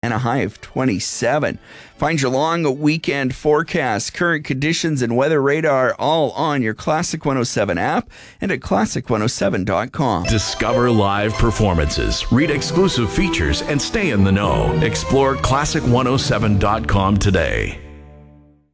and a high of 27. Find your long weekend forecast, current conditions, and weather radar all on your Classic 107 app and at classic107.com. Discover live performances, read exclusive features, and stay in the know. Explore classic107.com today.